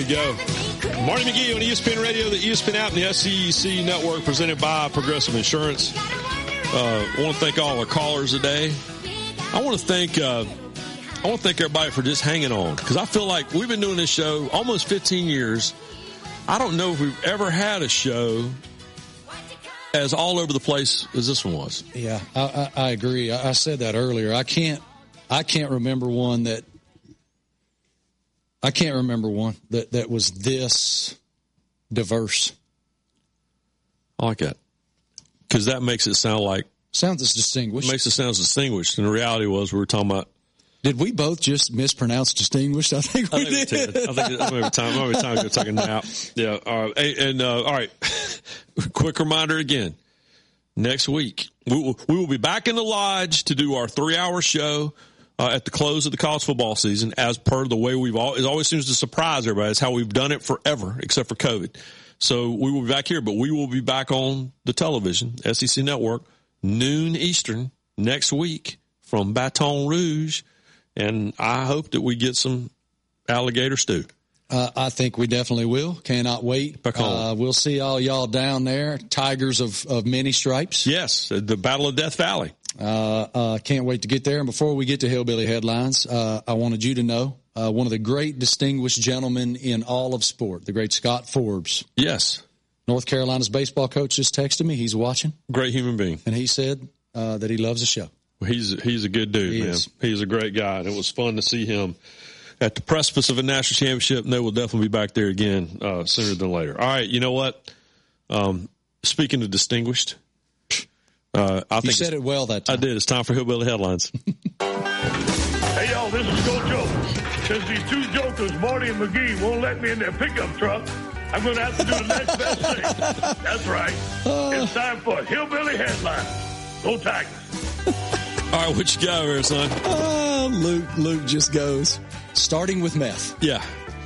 Go. Marty McGee on ESPN Radio, the ESPN app, and the SEC Network, presented by Progressive Insurance. I want to thank all our callers today. I want to thank everybody for just hanging on, because I feel like we've been doing this show almost 15 years. I don't know if we've ever had a show as all over the place as this one was. Yeah, I agree. I said that earlier. I can't remember one that. I can't remember one that was this diverse. I like that. Because that makes it sound like... Sounds distinguished. Makes it sound distinguished. And the reality was we were talking about... Did we both just mispronounce distinguished? I think we did. I think every time you're taking a nap. Yeah. All right. And all right. Quick reminder again. Next week, we will be back in the lodge to do our 3-hour show at the close of the college football season, as per the way it always seems to surprise everybody. It's how we've done it forever, except for COVID. So we will be back here, but we will be back on the television, SEC Network, noon Eastern next week from Baton Rouge. And I hope that we get some alligator stew. I think we definitely will. Cannot wait. We'll see all y'all down there. Tigers of many stripes. Yes, the Battle of Death Valley. Can't wait to get there. And before we get to Hillbilly Headlines, I wanted you to know one of the great distinguished gentlemen in all of sport, the great Scott Forbes. Yes. North Carolina's baseball coach just texted me. He's watching. Great human being. And he said that he loves the show. He's a good dude, man. He's a great guy. And it was fun to see him at the precipice of a national championship, and they will definitely be back there again sooner than later. All right, you know what? Speaking of distinguished, I think you said it well that time. I did. It's time for Hillbilly Headlines. Hey, y'all, this is Coach Joe. Since these two jokers, Marty and McGee, won't let me in their pickup truck, I'm going to have to do the next best thing. That's right. It's time for Hillbilly Headlines. Go Tigers. All right, what you got here, son? Luke just goes. Starting with meth. Yeah.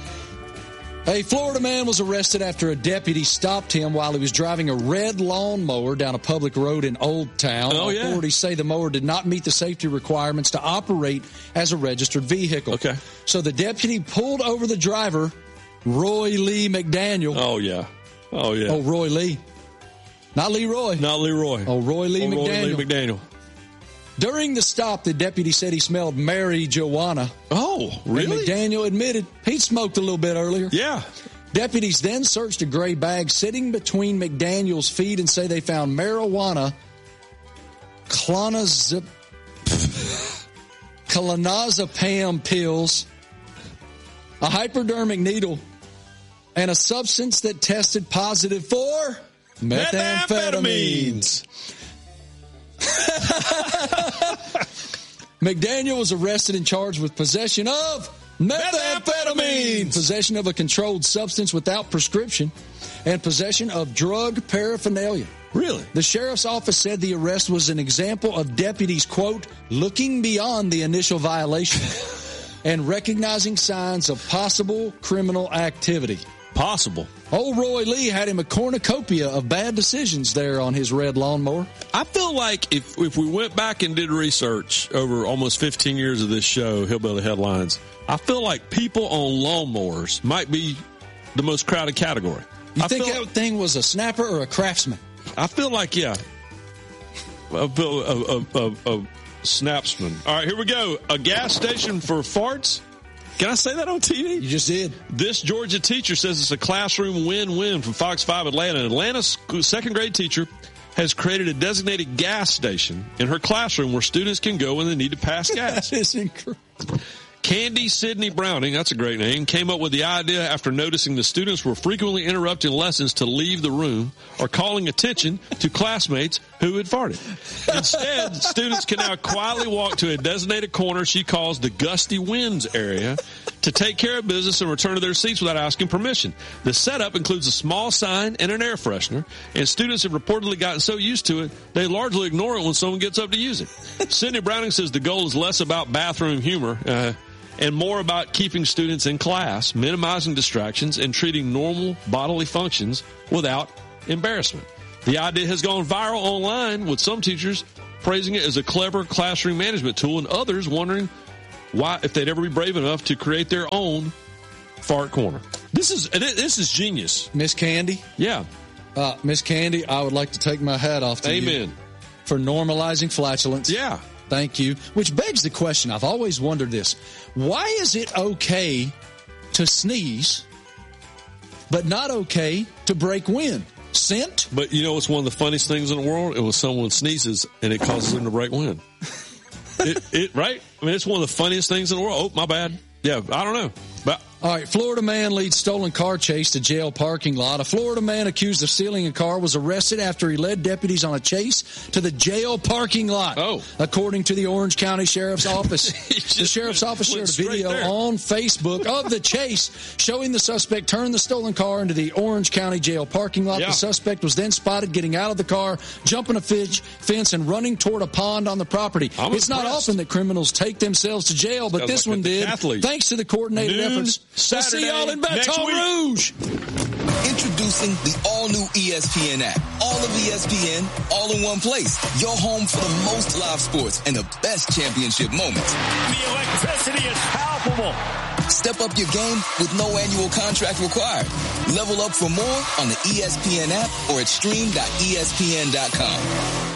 A Florida man was arrested after a deputy stopped him while he was driving a red lawnmower down a public road in Old Town. Oh, yeah. Authorities say the mower did not meet the safety requirements to operate as a registered vehicle. Okay. So the deputy pulled over the driver, Roy Lee McDaniel. Oh, yeah. Oh, Roy Lee. Not Leroy. Not Leroy. Oh, Roy Lee McDaniel. Roy Lee McDaniel. During the stop, the deputy said he smelled marijuana. Oh, really? And McDaniel admitted he'd smoked a little bit earlier. Yeah. Deputies then searched a gray bag sitting between McDaniel's feet and say they found marijuana, clonazepam pills, a hypodermic needle, and a substance that tested positive for methamphetamines. McDaniel was arrested and charged with possession of methamphetamine, possession of a controlled substance without prescription, and possession of drug paraphernalia. Really? The sheriff's office said the arrest was an example of deputies, quote, looking beyond the initial violation and recognizing signs of possible criminal activity. Possible. Old Roy Lee had him a cornucopia of bad decisions there on his red lawnmower. I feel like if we went back and did research over almost 15 years of this show, Hillbilly Headlines, I feel like people on lawnmowers might be the most crowded category. You think that thing was a snapper or a craftsman? I feel like, yeah, a snapsman. All right, here we go. A gas station for farts. Can I say that on TV? You just did. This Georgia teacher says it's a classroom win-win from Fox 5 Atlanta. An Atlanta second grade teacher has created a designated gas station in her classroom where students can go when they need to pass gas. That is incredible. Candy Sidney Browning, that's a great name, came up with the idea after noticing the students were frequently interrupting lessons to leave the room or calling attention to classmates who had farted. Instead, students can now quietly walk to a designated corner she calls the Gusty Winds area to take care of business and return to their seats without asking permission. The setup includes a small sign and an air freshener, and students have reportedly gotten so used to it, they largely ignore it when someone gets up to use it. Sidney Browning says the goal is less about bathroom humor, and more about keeping students in class, minimizing distractions, and treating normal bodily functions without embarrassment. The idea has gone viral online, with some teachers praising it as a clever classroom management tool and others wondering why if they'd ever be brave enough to create their own fart corner. This is genius. Miss Candy? Yeah. Miss Candy, I would like to take my hat off to you for normalizing flatulence. Yeah. Thank you. Which begs the question, I've always wondered this. Why is it okay to sneeze, but not okay to break wind? Scent? But you know what's one of the funniest things in the world? It was someone sneezes and it causes them to break wind. Right? I mean, it's one of the funniest things in the world. Oh, my bad. Yeah, I don't know. But all right, Florida man leads stolen car chase to jail parking lot. A Florida man accused of stealing a car was arrested after he led deputies on a chase to the jail parking lot. Oh. According to the Orange County Sheriff's Office. The Sheriff's Office shared a video on Facebook of the chase showing the suspect turn the stolen car into the Orange County jail parking lot. Yeah. The suspect was then spotted getting out of the car, jumping a fence, and running toward a pond on the property. It's not often that criminals take themselves to jail, but this one did. Thanks to the coordinated efforts. We'll see y'all in Baton Rouge. Introducing the all-new ESPN app. All of ESPN, all in one place. Your home for the most live sports and the best championship moments. The electricity is palpable. Step up your game with no annual contract required. Level up for more on the ESPN app or at stream.espn.com.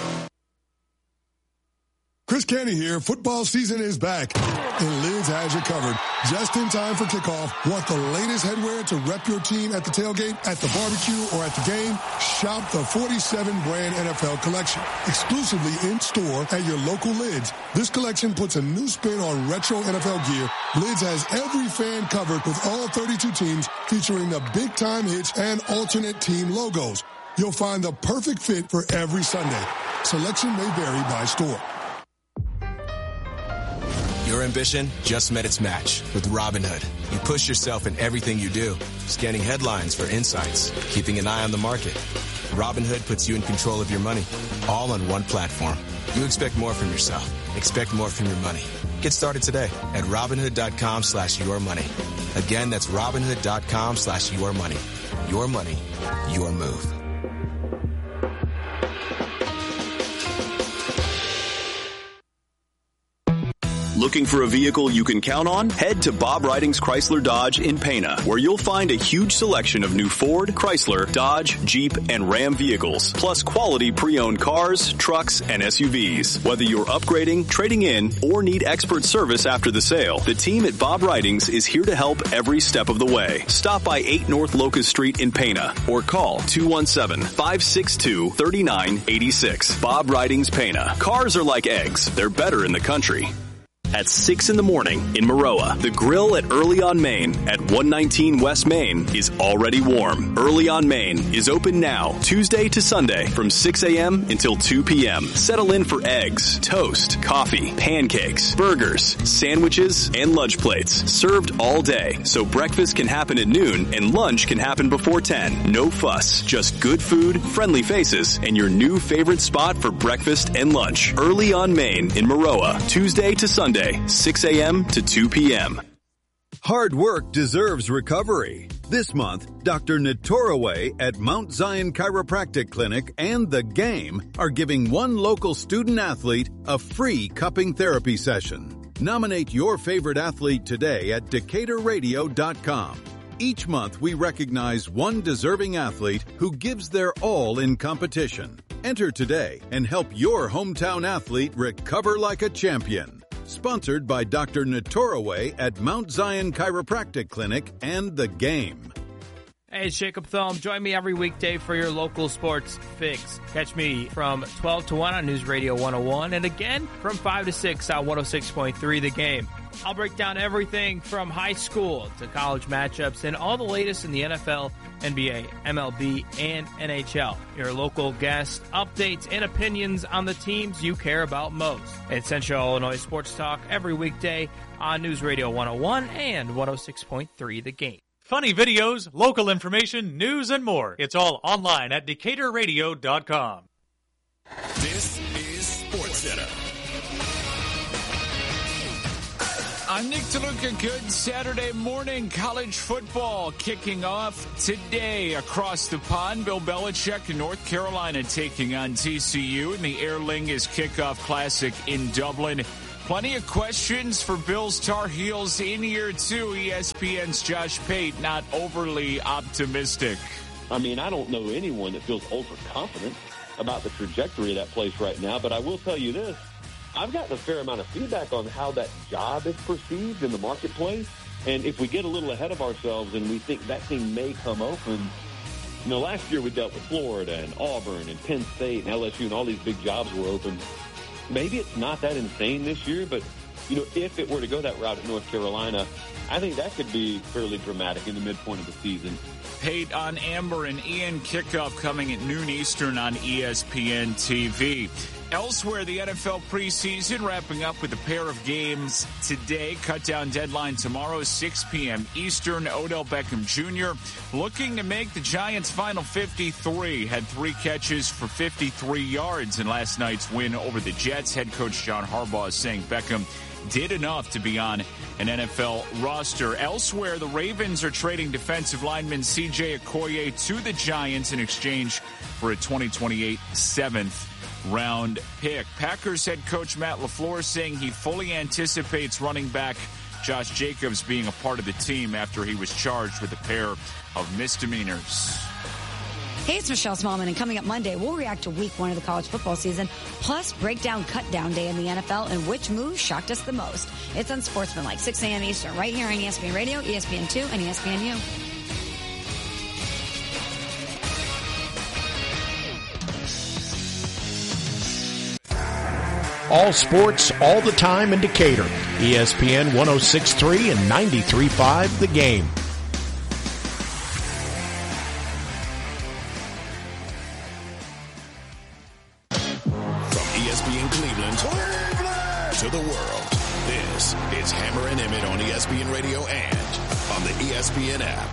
Chris Canty here. Football season is back, and Lids has you covered. Just in time for kickoff. Want the latest headwear to rep your team at the tailgate, at the barbecue, or at the game? Shop the 47-brand NFL collection, exclusively in-store at your local Lids. This collection puts a new spin on retro NFL gear. Lids has every fan covered with all 32 teams, featuring the big-time hits and alternate team logos. You'll find the perfect fit for every Sunday. Selection may vary by store. Your ambition just met its match with Robinhood. You push yourself in everything you do, scanning headlines for insights, keeping an eye on the market. Robinhood puts you in control of your money, all on one platform. You expect more from yourself. Expect more from your money. Get started today at Robinhood.com/yourmoney. Again, that's Robinhood.com/yourmoney. Your money, your move. Looking for a vehicle you can count on? Head to Bob Ridings Chrysler Dodge in Pana, where you'll find a huge selection of new Ford, Chrysler, Dodge, Jeep, and Ram vehicles, plus quality pre-owned cars, trucks, and SUVs. Whether you're upgrading, trading in, or need expert service after the sale, the team at Bob Ridings is here to help every step of the way. Stop by 8 North Locust Street in Pana or call 217-562-3986. Bob Ridings Pana. Cars are like eggs. They're better in the country. At 6 in the morning in Maroa, the grill at Early on Main at 119 West Main is already warm. Early on Main is open now, Tuesday to Sunday from 6 a.m. until 2 p.m. Settle in for eggs, toast, coffee, pancakes, burgers, sandwiches, and lunch plates served all day. So breakfast can happen at noon and lunch can happen before 10. No fuss, just good food, friendly faces, and your new favorite spot for breakfast and lunch. Early on Main in Maroa, Tuesday to Sunday. 6 a.m. to 2 p.m. Hard work deserves recovery. This month, Dr. Natoraway at Mount Zion Chiropractic Clinic and The Game are giving one local student athlete a free cupping therapy session. Nominate your favorite athlete today at DecaturRadio.com. Each month, we recognize one deserving athlete who gives their all in competition. Enter today and help your hometown athlete recover like a champion. Sponsored by Dr. Natoraway at Mount Zion Chiropractic Clinic and The Game. Hey, it's Jacob Thom. Join me every weekday for your local sports fix. Catch me from 12 to 1 on News Radio 101 and again from 5 to 6 on 106.3 The Game. I'll break down everything from high school to college matchups and all the latest in the NFL, NBA, MLB, and NHL. Your local guest updates and opinions on the teams you care about most. It's Central Illinois Sports Talk every weekday on News Radio 101 and 106.3 The Game. Funny videos, local information, news, and more. It's all online at DecaturRadio.com. This is SportsCenter. I'm Nick DeLuca. Good Saturday morning. College football kicking off today across the pond. Bill Belichick in North Carolina taking on TCU in the Aer Lingus Kickoff Classic in Dublin. Plenty of questions for Bills Tar Heels in year 2. ESPN's Josh Pate not overly optimistic. I mean, I don't know anyone that feels overconfident about the trajectory of that place right now, but I will tell you this. I've gotten a fair amount of feedback on how that job is perceived in the marketplace. And if we get a little ahead of ourselves and we think that thing may come open, you know, last year we dealt with Florida and Auburn and Penn State and LSU and all these big jobs were open. Maybe it's not that insane this year, but, you know, if it were to go that route at North Carolina, I think that could be fairly dramatic in the midpoint of the season. Pate on Amber and Ian kickoff coming at noon Eastern on ESPN TV. Elsewhere, the NFL preseason wrapping up with a pair of games today. Cut-down deadline tomorrow, 6 p.m. Eastern. Odell Beckham Jr. looking to make the Giants' final 53. Had 3 catches for 53 yards in last night's win over the Jets. Head coach John Harbaugh is saying Beckham did enough to be on an NFL roster. Elsewhere, the Ravens are trading defensive lineman C.J. Okoye to the Giants in exchange for a 2028 7th-round pick. Packers head coach Matt LaFleur saying he fully anticipates running back Josh Jacobs being a part of the team after he was charged with a pair of misdemeanors. Hey, it's Michelle Smallman, and coming up Monday, we'll react to week 1 of the college football season, plus break down cut-down day in the NFL and which move shocked us the most. It's Unsportsmanlike, 6 a.m. Eastern, right here on ESPN Radio, ESPN2, and ESPNU. All sports, all the time in Decatur. ESPN 106.3 and 93.5 The Game. To the world. This is Hammer and Emmett on ESPN Radio and on the ESPN app.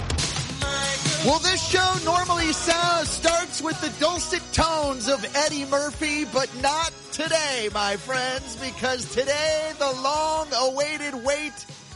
Well, this show normally starts with the dulcet tones of Eddie Murphy, but not today, my friends, because today the long-awaited wait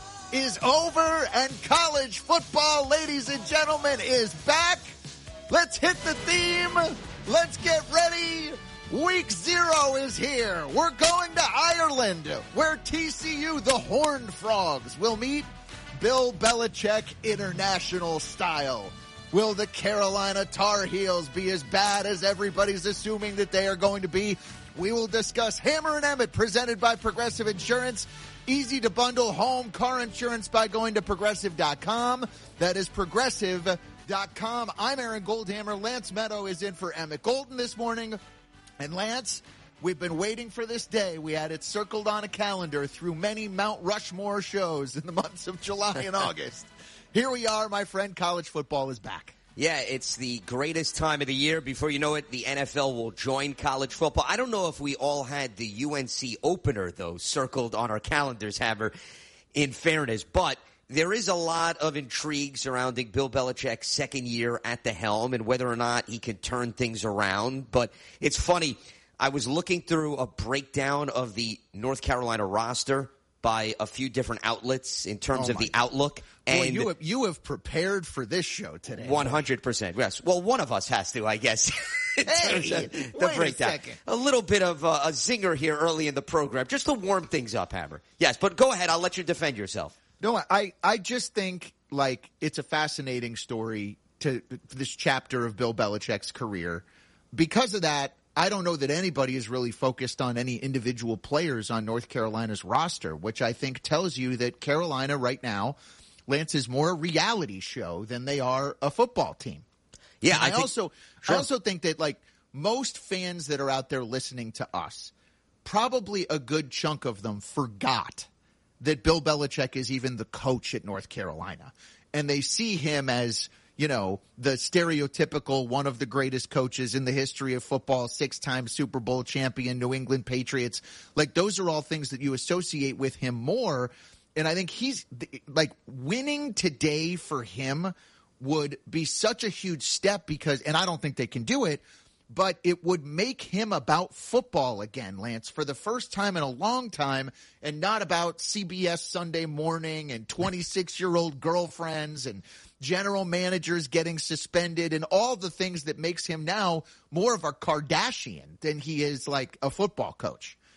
is over and college football, ladies and gentlemen, is back. Let's hit the theme. Let's get ready. Week 0 is here. We're going to Ireland, where TCU, the Horned Frogs, will meet Bill Belichick international style. Will the Carolina Tar Heels be as bad as everybody's assuming that they are going to be? We will discuss Hammer and Emmett, presented by Progressive Insurance. Easy to bundle home car insurance by going to Progressive.com. That is Progressive.com. I'm Aaron Goldhammer. Lance Meadow is in for Emmett Golden this morning. And Lance, we've been waiting for this day. We had it circled on a calendar through many Mount Rushmore shows in the months of July and August. Here we are, my friend. College football is back. Yeah, it's the greatest time of the year. Before you know it, the NFL will join college football. I don't know if we all had the UNC opener, though, circled on our calendars, Hammer, in fairness. But there is a lot of intrigue surrounding Bill Belichick's second year at the helm and whether or not he can turn things around. But it's funny. I was looking through a breakdown of the North Carolina roster by a few different outlets in terms of the outlook. And boy, you have prepared for this show today. 100%. Yes. Well, one of us has to, I guess. Hey, the breakdown. A little bit of a zinger here early in the program, just to warm things up, Hammer. Yes, but go ahead. I'll let you defend yourself. No, I just think, like, it's a fascinating story to this chapter of Bill Belichick's career. Because of that, I don't know that anybody is really focused on any individual players on North Carolina's roster, which I think tells you that Carolina right now, Lance, is more a reality show than they are a football team. Yeah, I also think that, like, most fans that are out there listening to us, probably a good chunk of them forgot that Bill Belichick is even the coach at North Carolina. And they see him as, you know, the stereotypical one of the greatest coaches in the history of football, 6-time Super Bowl champion, New England Patriots. Like, those are all things that you associate with him more. And I think he's, like, winning today for him would be such a huge step because, and I don't think they can do it, but it would make him about football again, Lance, for the first time in a long time, and not about CBS Sunday Morning and 26-year-old girlfriends and general managers getting suspended and all the things that makes him now more of a Kardashian than he is like a football coach.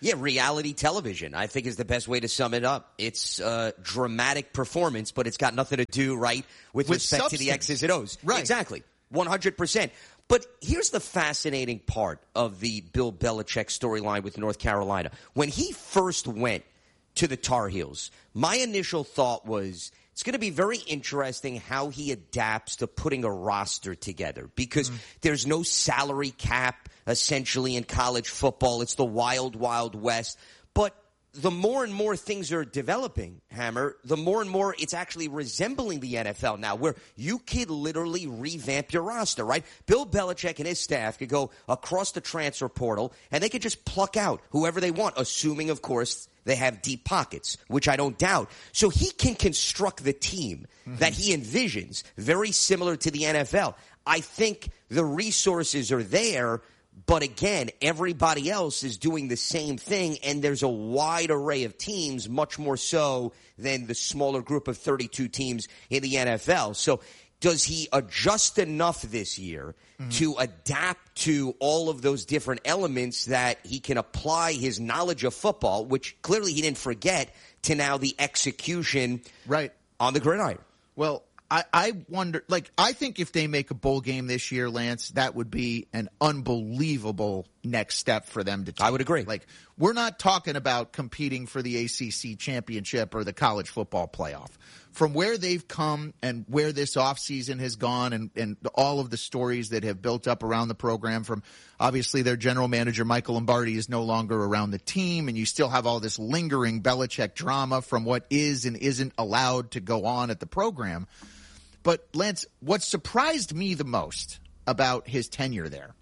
Yeah, reality television, I think, is the best way to sum it up. It's dramatic performance, but it's got nothing to do, right, with respect substance. to the X's and O's. Right. Exactly. 100%. But here's the fascinating part of the Bill Belichick storyline with North Carolina. When he first went to the Tar Heels, my initial thought was it's going to be very interesting how he adapts to putting a roster together because there's no salary cap essentially in college football. It's the wild, wild west. But the more and more things are developing, Hammer, the more and more it's actually resembling the NFL now, where you could literally revamp your roster, right? Bill Belichick and his staff could go across the transfer portal, and they could just pluck out whoever they want, assuming, of course, they have deep pockets, which I don't doubt. So he can construct the team that he envisions, very similar to the NFL. I think the resources are there. But again, everybody else is doing the same thing, and there's a wide array of teams, much more so than the smaller group of 32 teams in the NFL. So does he adjust enough this year to adapt to all of those different elements that he can apply his knowledge of football, which clearly he didn't forget, to now the execution on the gridiron? Well, I wonder, I think if they make a bowl game this year, Lance, that would be an unbelievable next step for them to take. I would agree. We're not talking about competing for the ACC championship or the college football playoff. From where they've come and where this offseason has gone and all of the stories that have built up around the program, from obviously their general manager, Michael Lombardi, is no longer around the team, and you still have all this lingering Belichick drama from what is and isn't allowed to go on at the program. But, Lance, what surprised me the most about his tenure there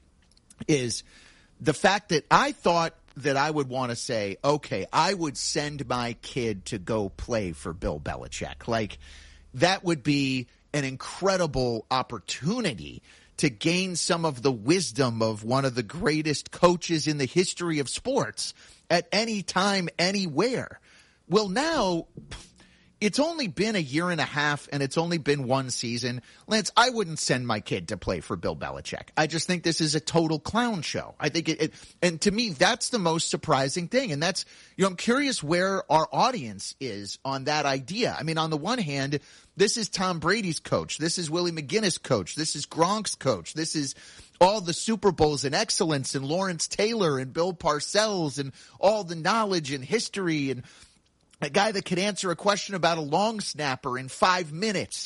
is the fact that I thought that I would want to say, okay, I would send my kid to go play for Bill Belichick. That would be an incredible opportunity to gain some of the wisdom of one of the greatest coaches in the history of sports at any time, anywhere. Well, now it's only been a year and a half, and it's only been one season. Lance, I wouldn't send my kid to play for Bill Belichick. I just think this is a total clown show. I think and to me, that's the most surprising thing. And that's, I'm curious where our audience is on that idea. I mean, on the one hand, this is Tom Brady's coach. This is Willie McGinnis' coach. This is Gronk's coach. This is all the Super Bowls and excellence and Lawrence Taylor and Bill Parcells and all the knowledge and history and a guy that could answer a question about a long snapper in 5 minutes,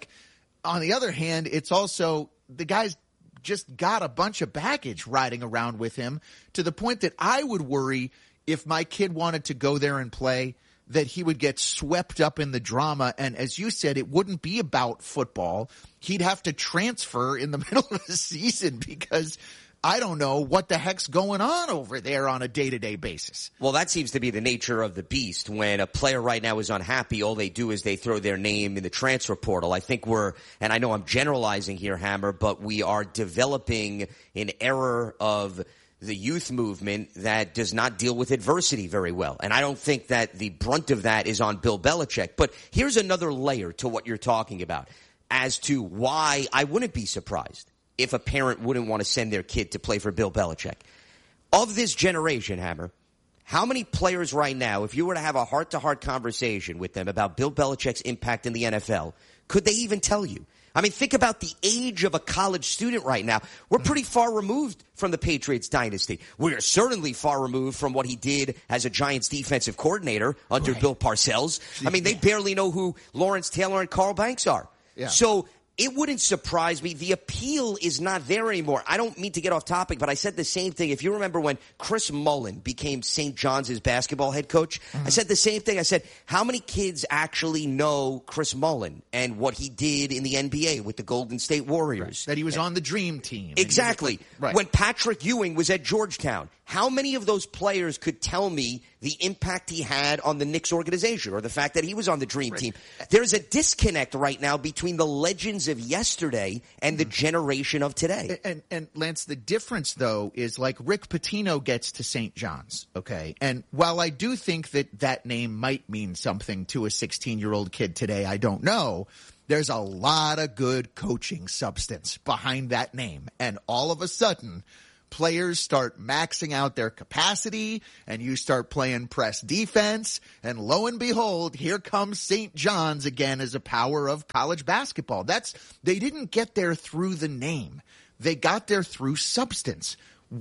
on the other hand, it's also the guy's just got a bunch of baggage riding around with him to the point that I would worry if my kid wanted to go there and play that he would get swept up in the drama. And as you said, it wouldn't be about football. He'd have to transfer in the middle of the season because I don't know what the heck's going on over there on a day-to-day basis. Well, that seems to be the nature of the beast. When a player right now is unhappy, all they do is they throw their name in the transfer portal. I think and I know I'm generalizing here, Hammer, but we are developing an era of the youth movement that does not deal with adversity very well. And I don't think that the brunt of that is on Bill Belichick. But here's another layer to what you're talking about as to why I wouldn't be surprised if a parent wouldn't want to send their kid to play for Bill Belichick. Of this generation, Hammer, how many players right now, if you were to have a heart-to-heart conversation with them about Bill Belichick's impact in the NFL, could they even tell you? I mean, think about the age of a college student right now. We're pretty far removed from the Patriots dynasty. We're certainly far removed from what he did as a Giants defensive coordinator under Bill Parcells. I mean, they barely know who Lawrence Taylor and Carl Banks are. Yeah. So it wouldn't surprise me. The appeal is not there anymore. I don't mean to get off topic, but I said the same thing. If you remember when Chris Mullin became St. John's basketball head coach, I said the same thing. I said, how many kids actually know Chris Mullin and what he did in the NBA with the Golden State Warriors? That he was on the Dream Team. Exactly. When Patrick Ewing was at Georgetown, how many of those players could tell me the impact he had on the Knicks organization or the fact that he was on the Dream Team? There's a disconnect right now between the legends of yesterday and the generation of today. And Lance, the difference, though, is like Rick Pitino gets to St. John's, okay? And while I do think that name might mean something to a 16-year-old kid today, I don't know. There's a lot of good coaching substance behind that name. And all of a sudden, players start maxing out their capacity and you start playing press defense, and lo and behold, here comes St. John's again as a power of college basketball. They didn't get there through the name. They got there through substance.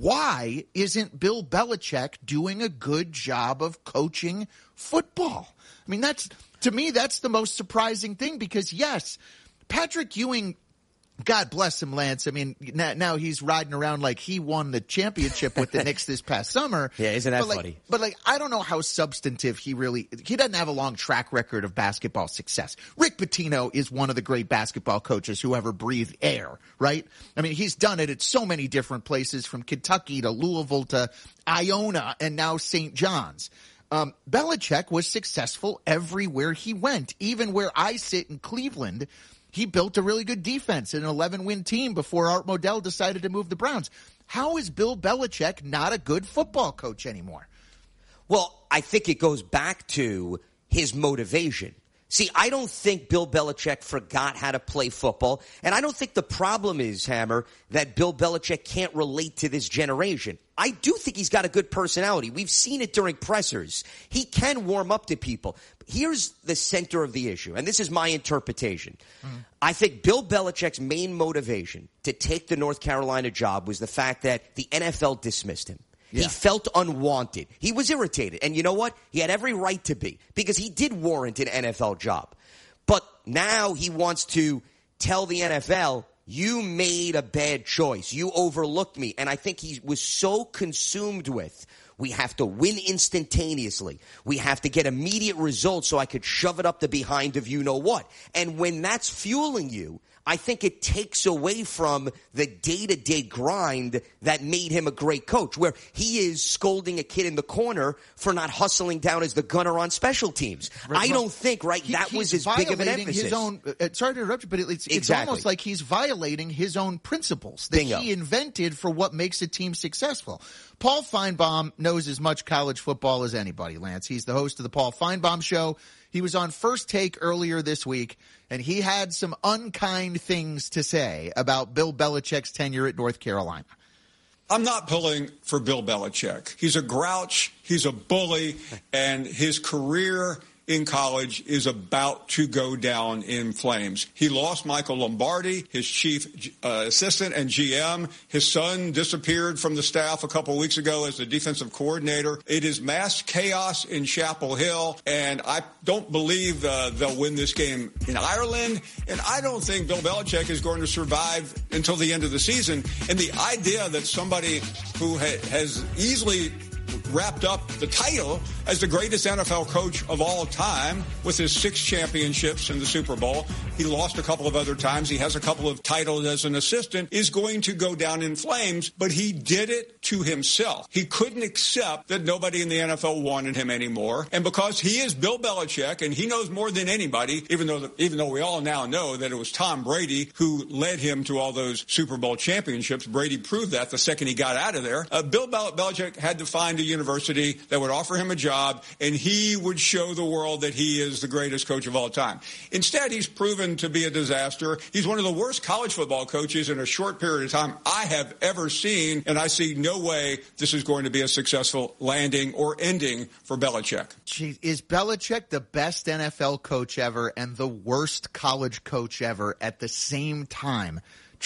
Why isn't Bill Belichick doing a good job of coaching football? I mean, to me, that's the most surprising thing, because yes, Patrick Ewing, God bless him, Lance. I mean, now he's riding around like he won the championship with the Knicks this past summer. Yeah, isn't that funny? But I don't know how substantive he doesn't have a long track record of basketball success. Rick Pitino is one of the great basketball coaches who ever breathed air, right? I mean, he's done it at so many different places, from Kentucky to Louisville to Iona and now St. John's. Belichick was successful everywhere he went. Even where I sit in Cleveland, he built a really good defense, an 11-win team before Art Modell decided to move the Browns. How is Bill Belichick not a good football coach anymore? Well, I think it goes back to his motivation. See, I don't think Bill Belichick forgot how to play football, and I don't think the problem is, Hammer, that Bill Belichick can't relate to this generation. I do think he's got a good personality. We've seen it during pressers. He can warm up to people. Here's the center of the issue, and this is my interpretation. I think Bill Belichick's main motivation to take the North Carolina job was the fact that the NFL dismissed him. Yeah. He felt unwanted. He was irritated. And you know what? He had every right to be, because he did warrant an NFL job. But now he wants to tell the NFL, you made a bad choice. You overlooked me. And I think he was so consumed with, we have to win instantaneously. We have to get immediate results so I could shove it up the behind of you-know-what. And when that's fueling you, I think it takes away from the day-to-day grind that made him a great coach, where he is scolding a kid in the corner for not hustling down as the gunner on special teams. I don't think, that was as big of an emphasis. His own, sorry to interrupt you, but it's almost like he's violating his own principles that he invented for what makes a team successful. Paul Feinbaum knows as much college football as anybody, Lance. He's the host of the Paul Feinbaum Show. He was on First Take earlier this week, and he had some unkind things to say about Bill Belichick's tenure at North Carolina. I'm not pulling for Bill Belichick. He's a grouch, he's a bully, and his career in college is about to go down in flames. He lost Michael Lombardi, his chief assistant and GM. His son disappeared from the staff a couple of weeks ago as the defensive coordinator. It is mass chaos in Chapel Hill, and I don't believe they'll win this game in Ireland, and I don't think Bill Belichick is going to survive until the end of the season. And the idea that somebody who has easily wrapped up the title as the greatest NFL coach of all time with his 6 championships in the Super Bowl. He lost a couple of other times. He has a couple of titles as an assistant, is going to go down in flames, but he did it to himself. He couldn't accept that nobody in the NFL wanted him anymore. And because he is Bill Belichick and he knows more than anybody, even though we all now know that it was Tom Brady who led him to all those Super Bowl championships. Brady proved that the second he got out of there. Bill Belichick had to find a university that would offer him a job, and he would show the world that he is the greatest coach of all time. Instead, he's proven to be a disaster. He's one of the worst college football coaches in a short period of time I have ever seen, and I see no way this is going to be a successful landing or ending for Belichick. Jeez, is Belichick the best NFL coach ever and the worst college coach ever at the same time?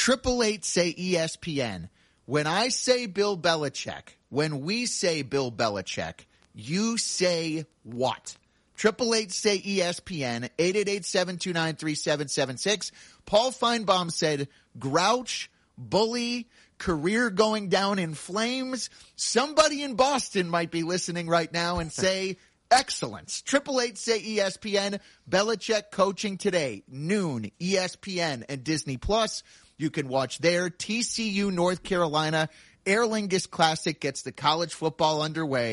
888 say ESPN. When I say Bill Belichick, when we say Bill Belichick, you say what? 888 say ESPN, 888-729-3776. Paul Feinbaum said, grouch, bully, career going down in flames. Somebody in Boston might be listening right now and say, excellence. 888 say ESPN, Belichick coaching today, noon, ESPN and Disney Plus. You can watch there. TCU, North Carolina, Aer Lingus Classic gets the college football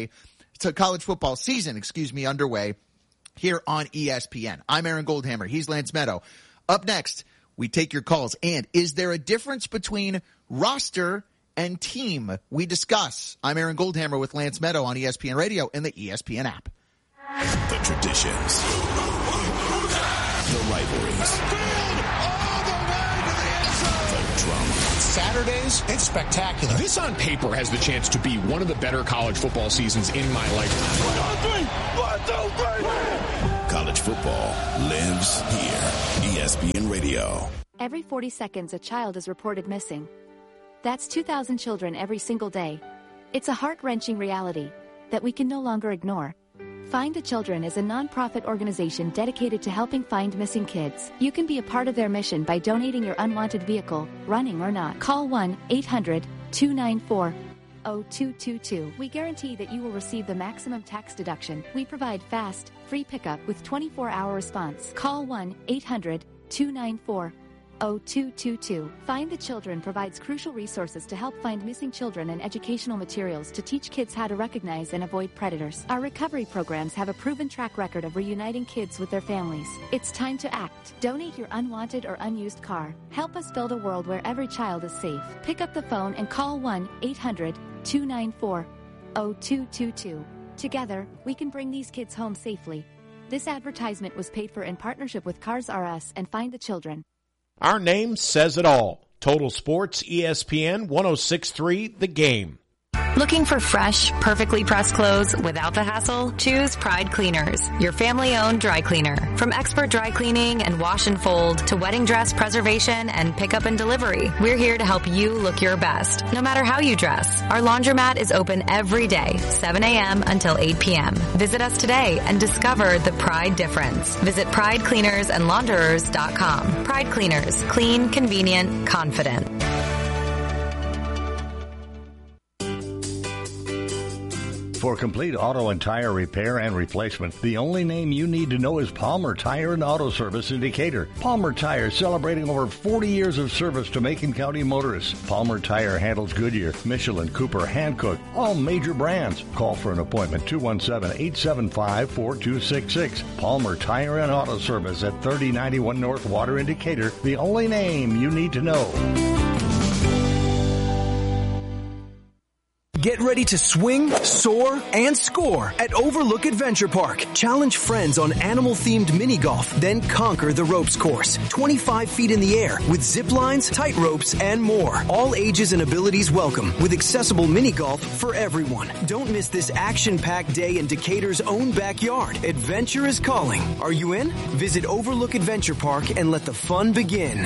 season, underway here on ESPN. I'm Aaron Goldhammer. He's Lance Meadow. Up next, we take your calls. And is there a difference between roster and team? We discuss. I'm Aaron Goldhammer with Lance Meadow on ESPN Radio and the ESPN app. The traditions, the rivalries, the drama. Saturdays, it's spectacular. This on paper has the chance to be one of the better college football seasons in my lifetime. 1, 2, 3. College football lives here. ESPN Radio. Every 40 seconds, a child is reported missing. That's 2,000 children every single day. It's a heart-wrenching reality that we can no longer ignore. Find the Children is a non-profit organization dedicated to helping find missing kids. You can be a part of their mission by donating your unwanted vehicle, running or not. Call 1-800-294-0222. We guarantee that you will receive the maximum tax deduction. We provide fast, free pickup with 24-hour response. Call 1-800-294-0222. Find the Children provides crucial resources to help find missing children and educational materials to teach kids how to recognize and avoid predators. Our recovery programs have a proven track record of reuniting kids with their families. It's time to act. Donate your unwanted or unused car. Help us build a world where every child is safe. Pick up the phone and call 1-800-294-0222. Together, we can bring these kids home safely. This advertisement was paid for in partnership with Cars R Us and Find the Children. Our name says it all. Total Sports, ESPN 106.3, The Game. Looking for fresh, perfectly pressed clothes without the hassle? Choose Pride Cleaners, your family-owned dry cleaner. From expert dry cleaning and wash and fold to wedding dress preservation and pickup and delivery, we're here to help you look your best, no matter how you dress. Our laundromat is open every day, 7 a.m. until 8 p.m. Visit us today and discover the Pride difference. Visit PrideCleanersandLaunderers.com. Pride Cleaners, clean, convenient, confident. For complete auto and tire repair and replacement, the only name you need to know is Palmer Tire and Auto Service in Decatur. Palmer Tire, celebrating over 40 years of service to Macon County motorists. Palmer Tire handles Goodyear, Michelin, Cooper, Hankook, all major brands. Call for an appointment, 217-875-4266. Palmer Tire and Auto Service at 3091 North Water in Decatur, the only name you need to know. Get ready to swing, soar, and score at Overlook Adventure Park. Challenge friends on animal-themed mini golf, then conquer the ropes course. 25 feet in the air with zip lines, tight ropes, and more. All ages and abilities welcome with accessible mini golf for everyone. Don't miss this action-packed day in Decatur's own backyard. Adventure is calling. Are you in? Visit Overlook Adventure Park and let the fun begin.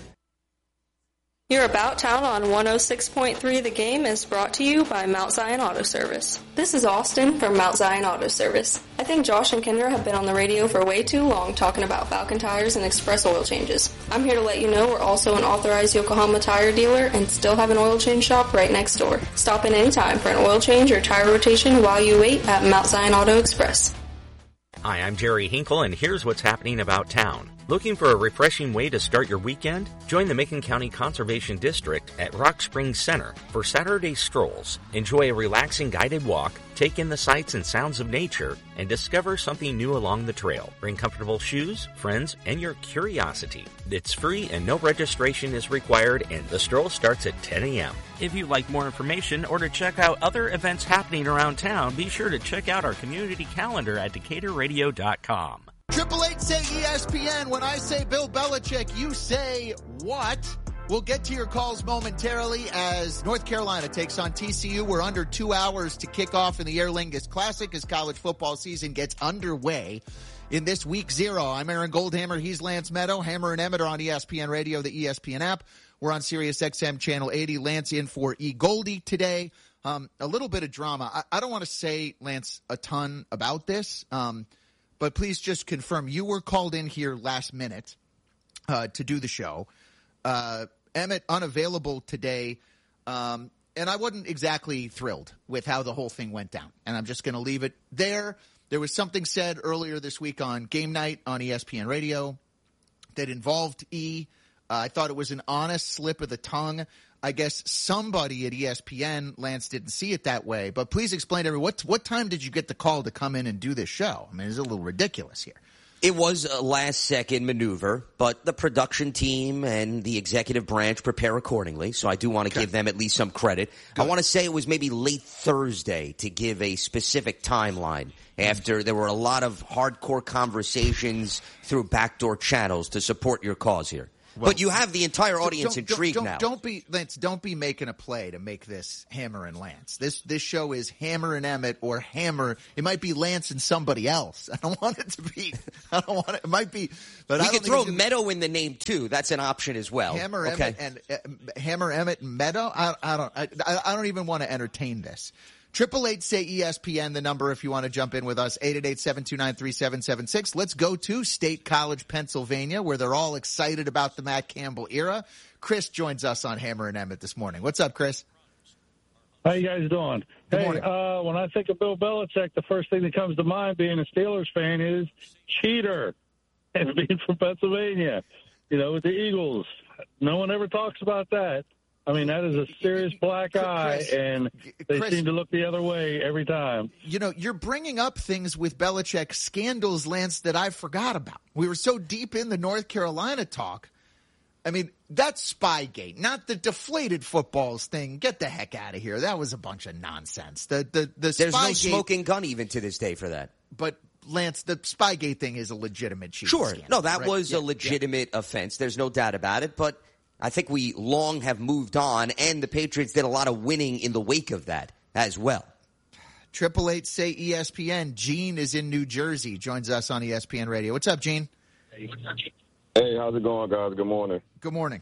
Your About Town on 106.3 The Game is brought to you by Mount Zion Auto Service. This is Austin from Mount Zion Auto Service. I think Josh and Kendra have been on the radio for way too long talking about Falcon tires and express oil changes. I'm here to let you know we're also an authorized Yokohama tire dealer and still have an oil change shop right next door. Stop in anytime for an oil change or tire rotation while you wait at Mount Zion Auto Express. Hi, I'm Jerry Hinkle, and here's what's happening about town. Looking for a refreshing way to start your weekend? Join the Macon County Conservation District at Rock Springs Center for Saturday strolls. Enjoy a relaxing guided walk, take in the sights and sounds of nature, and discover something new along the trail. Bring comfortable shoes, friends, and your curiosity. It's free and no registration is required, and the stroll starts at 10 a.m. If you'd like more information or to check out other events happening around town, be sure to check out our community calendar at DecaturRadio.com. 888 say ESPN. When I say Bill Belichick, you say what? We'll get to your calls momentarily as North Carolina takes on TCU. We're under 2 hours to kick off in the Aer Lingus Classic as college football season gets underway in this week 0. I'm Aaron Goldhammer. He's Lance Meadow. Hammer and Emmett are on ESPN Radio, the ESPN app. We're on Sirius XM Channel 80. Lance in for E. Goldie today. A little bit of drama. I don't want to say, Lance, a ton about this. But please just confirm, you were called in here last minute to do the show. Emmett unavailable today, and I wasn't exactly thrilled with how the whole thing went down. And I'm just going to leave it there. There was something said earlier this week on Game Night on ESPN Radio that involved E. I thought it was an honest slip of the tongue. I guess somebody at ESPN, Lance, didn't see it that way. But please explain to everyone, what time did you get the call to come in and do this show? I mean, it's a little ridiculous here. It was a last-second maneuver, but the production team and the executive branch prepare accordingly, so I do want to give them at least some credit. Good. I want to say it was maybe late Thursday to give a specific timeline after there were a lot of hardcore conversations through backdoor channels to support your cause here. but you have the entire audience intrigued now. Don't be making a play to make this Hammer and Lance. This show is Hammer and Emmett or Hammer. It might be Lance and somebody else. I don't want it to be. I don't want it. It might be. But we could throw Meadow in the name too. That's an option as well. Hammer Emmett and Hammer Emmett and Meadow. I don't even want to entertain this. 888 say ESPN, the number if you want to jump in with us, 888-729-3776. Let's go to State College, Pennsylvania, where they're all excited about the Matt Campbell era. Chris joins us on Hammer and Emmett this morning. What's up, Chris? How you guys doing? Good morning. When I think of Bill Belichick, the first thing that comes to mind being a Steelers fan is cheater and being from Pennsylvania, with the Eagles. No one ever talks about that. I mean, that is a serious black eye, and they seem to look the other way every time. You're bringing up things with Belichick scandals, Lance, that I forgot about. We were so deep in the North Carolina talk. I mean, that's Spygate, not the deflated footballs thing. Get the heck out of here. That was a bunch of nonsense. The There's Spygate, no smoking gun even to this day for that. But, Lance, the Spygate thing is a legitimate cheating Sure. scandal. No, that was a legitimate offense. There's no doubt about it, but I think we long have moved on, and the Patriots did a lot of winning in the wake of that as well. 888 say ESPN. Gene is in New Jersey, joins us on ESPN Radio. What's up, Gene? Hey, how's it going, guys? Good morning. Good morning.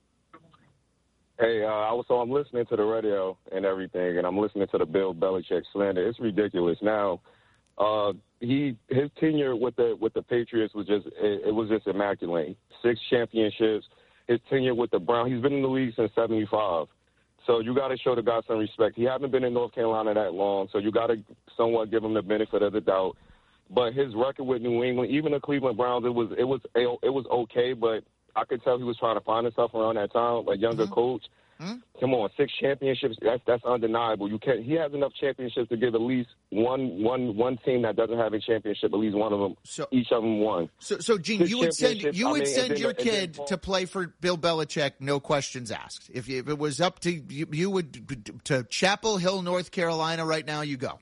Hey, I'm listening to the radio and everything, and I'm listening to the Bill Belichick slander. It's ridiculous. Now, his tenure with the Patriots was just immaculate. 6 championships. His tenure with the Browns, he's been in the league since 75. So you got to show the guy some respect. He hasn't been in North Carolina that long, so you got to somewhat give him the benefit of the doubt. But his record with New England, even the Cleveland Browns, it was okay, but I could tell he was trying to find himself around that time, a younger coach. Come on, 6 championships, that's undeniable. He has enough championships to give at least one team that doesn't have a championship, at least one of them, each of them won. So Gene, you would send your kid to play for Bill Belichick, no questions asked. If it was up to you would to Chapel Hill, North Carolina right now, you go.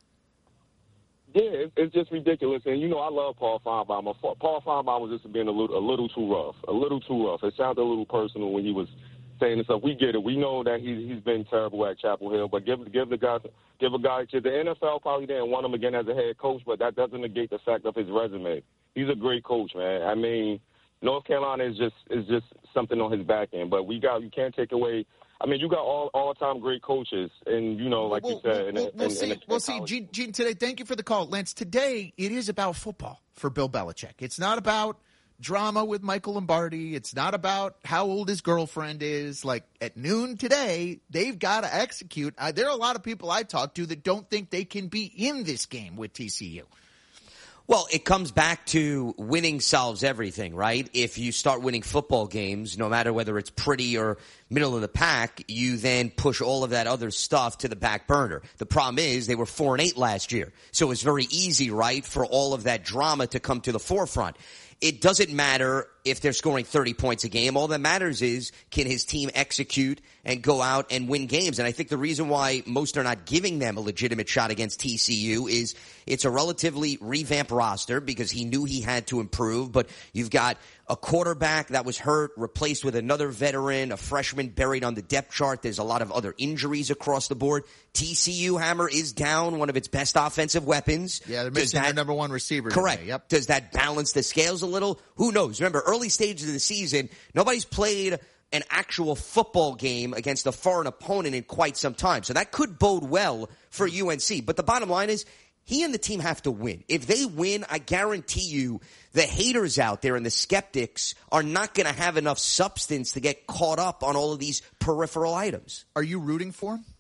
Yeah, it's just ridiculous. And, I love Paul Feinbaum. Paul Feinbaum was just being a little too rough. It sounded a little personal when he was saying this stuff. We get it. We know that he's been terrible at Chapel Hill, but give a guy. The NFL probably didn't want him again as a head coach, but that doesn't negate the fact of his resume. He's a great coach, man. I mean, North Carolina is just something on his back end, but you can't take away. I mean, you got all-time great coaches, and, like you said. We'll see. Gene, today, thank you for the call. Lance, today it is about football for Bill Belichick. It's not about drama with Michael Lombardi. It's not about how old his girlfriend is. Like, at noon today, they've got to execute. There are a lot of people I talk to that don't think they can be in this game with TCU. Well, it comes back to winning solves everything, right? If you start winning football games, no matter whether it's pretty or middle of the pack, you then push all of that other stuff to the back burner. The problem is they were 4-8 last year. So it's very easy, right, for all of that drama to come to the forefront. It doesn't matter if they're scoring 30 points a game. All that matters is, can his team execute and go out and win games? And I think the reason why most are not giving them a legitimate shot against TCU is it's a relatively revamped roster because he knew he had to improve. But you've got a quarterback that was hurt, replaced with another veteran, a freshman buried on the depth chart. There's a lot of other injuries across the board. TCU, Hammer, is down one of its best offensive weapons. Yeah, they're missing their number one receiver. Correct. Today. Yep. Does that balance the scales a little? Who knows? Remember, early stages of the season, nobody's played an actual football game against a foreign opponent in quite some time. So that could bode well for UNC. But the bottom line is, he and the team have to win. If they win, I guarantee you the haters out there and the skeptics are not going to have enough substance to get caught up on all of these peripheral items. Are you rooting for him?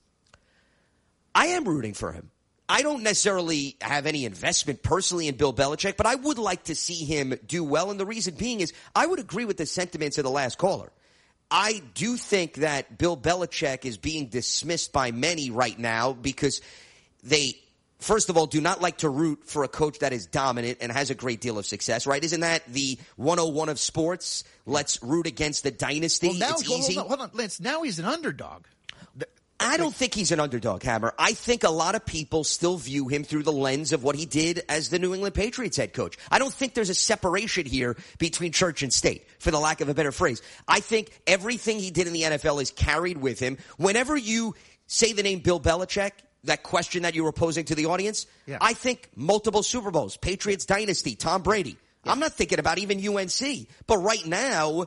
I am rooting for him. I don't necessarily have any investment personally in Bill Belichick, but I would like to see him do well. And the reason being is I would agree with the sentiments of the last caller. I do think that Bill Belichick is being dismissed by many right now because they, first of all, do not like to root for a coach that is dominant and has a great deal of success, right? Isn't that the 101 of sports? Let's root against the dynasty. Well, now, it's easy. Hold on, Lance. Now he's an underdog. I don't think he's an underdog, Hammer. I think a lot of people still view him through the lens of what he did as the New England Patriots head coach. I don't think there's a separation here between church and state, for the lack of a better phrase. I think everything he did in the NFL is carried with him. Whenever you say the name Bill Belichick, that question that you were posing to the audience, I think multiple Super Bowls, Patriots dynasty, Tom Brady. I'm not thinking about even UNC. But right now,